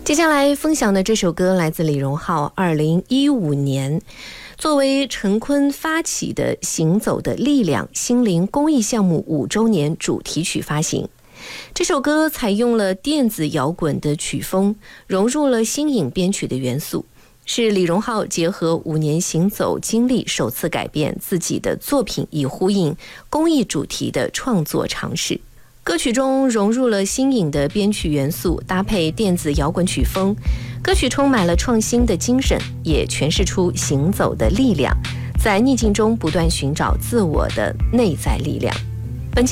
接下来分享的这首歌来自李荣浩2015年作为陈坤发起的行走的力量心灵公益项目5周年主题曲发行。这首歌采用了电子摇滚的曲风，融入了新颖编曲的元素，是李荣浩结合5年行走经历首次改变自己的作品以呼应公益主题的创作尝试。歌曲中融入了新颖的编曲元素，搭配电子摇滚曲风，歌曲充满了创新的精神，也诠释出行走的力量，在逆境中不断寻找自我的内在力量。